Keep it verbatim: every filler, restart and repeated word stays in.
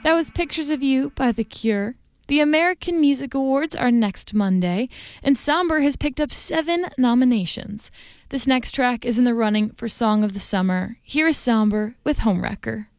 That was Pictures of You by The Cure. The American Music Awards are next Monday, and Somber has picked up seven nominations. This next track is in the running for Song of the Summer. Here is Somber with Homewrecker.